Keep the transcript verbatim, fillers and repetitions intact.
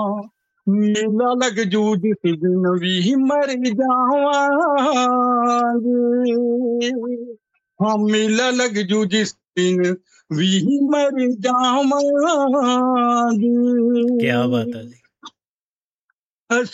ਮੇਲਾ ਲੱਗ ਜੂ ਜਿਸ ਦਿਨ ਵੀ ਮਰ ਜਾਵਾਂਗੇ, ਹਾਂ ਮੇਲਾ ਲੱਗ ਜੂ ਜਿਸ ਦਿਨ ਵੀ ਮਰ ਜਾਵਾਂਗੇ। ਕਿਆ ਬਾਤ ਹੈ ਜੀ।